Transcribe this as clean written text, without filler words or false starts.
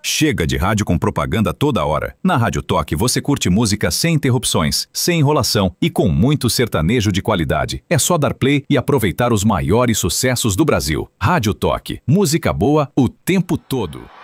Chega de rádio com propaganda toda hora. Na Rádio Toque você curte música sem interrupções, sem enrolação e com muito sertanejo de qualidade. É só dar play e aproveitar os maiores sucessos do Brasil. Rádio Toque, música boa o tempo todo.